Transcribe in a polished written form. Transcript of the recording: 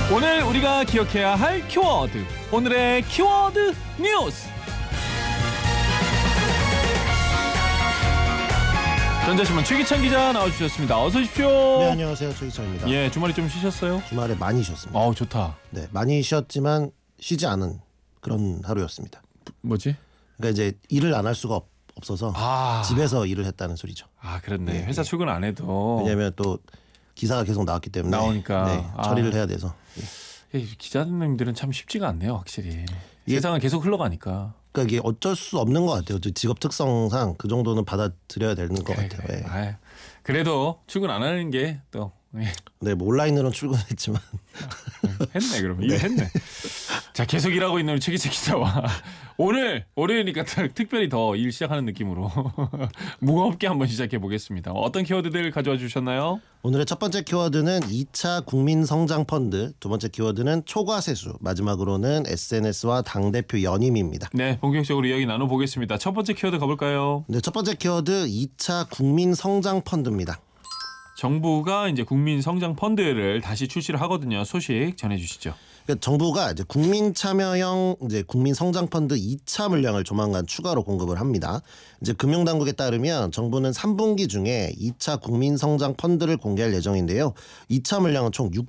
오늘 우리가 기억해야 할 키워드, 오늘의 키워드 뉴스. 전자신문 최기찬 기자 나와주셨습니다. 어서 오십시오. 네, 안녕하세요. 최기찬입니다. 예, 주말에 좀 쉬셨어요? 주말에 많이 쉬었습니다. 어우, 좋다. 네, 많이 쉬었지만 쉬지 않은 그런 하루였습니다. 뭐지? 그러니까 이제 일을 안 할 수가 없어서 집에서 일을 했다는 소리죠. 아, 그렇네. 네, 회사 출근 안 해도. 왜냐하면 또 기사가 계속 나왔기 때문에 나오니까. 네, 처리를 해야 돼서. 기자님들은 참 쉽지가 않네요, 확실히. 세상은 계속 흘러가니까. 그러니까 이게 어쩔 수 없는 것 같아요. 직업 특성상 그 정도는 받아들여야 되는 것 같아요. 그래. 네. 아유, 그래도 출근 안 하는 게 또. 네, 뭐 온라인으로는 출근했지만 했네, 그러면. 이거 했네. 자, 계속 일하고 있는 우리 최기찬 기자와 오늘 월요일이니까 특별히 더 일 시작하는 느낌으로 무겁게 한번 시작해 보겠습니다. 어떤 키워드들 가져와 주셨나요? 오늘의 첫 번째 키워드는 2차 국민성장펀드, 두 번째 키워드는 초과세수, 마지막으로는 SNS와 당대표 연임입니다. 네, 본격적으로 이야기 나눠보겠습니다. 첫 번째 키워드 가볼까요? 네, 첫 번째 키워드 2차 국민성장펀드입니다. 정부가 이제 국민성장펀드를 다시 출시를 하거든요. 소식 전해주시죠. 그러니까 정부가 이제 국민참여형 국민성장펀드 2차 물량을 조만간 추가로 공급을 합니다. 이제 금융당국에 따르면 정부는 3분기 중에 2차 국민성장펀드를 공개할 예정인데요. 2차 물량은 총